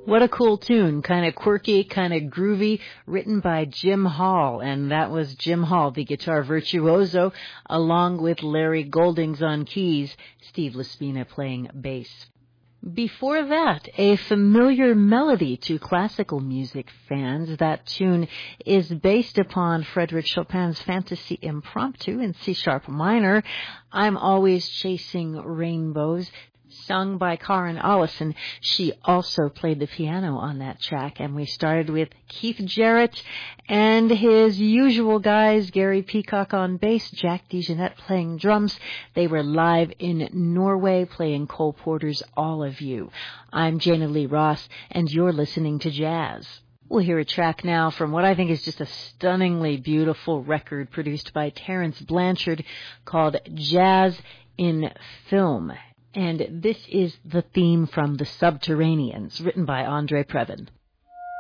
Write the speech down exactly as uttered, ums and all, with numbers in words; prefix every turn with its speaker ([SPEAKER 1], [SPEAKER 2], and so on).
[SPEAKER 1] What a cool tune, kind of quirky, kind of groovy, written by Jim Hall, and that was Jim Hall, the guitar virtuoso, along with Larry Goldings on keys, Steve Laspina playing bass. Before that, a familiar melody to classical music fans. That tune is based upon Frédéric Chopin's Fantasy Impromptu in C-sharp minor, I'm Always Chasing Rainbows, sung by Karen Allison. She also played the piano on that track, and we started with Keith Jarrett and his usual guys, Gary Peacock on bass, Jack DeJohnette playing drums. They were live in Norway playing Cole Porter's All of You. I'm Jana Lee Ross, and you're listening to Jazz. We'll hear a track now from what I think is just a stunningly beautiful record produced by Terence Blanchard called Jazz in Film. And this is the theme from The Subterraneans, written by Andre Previn.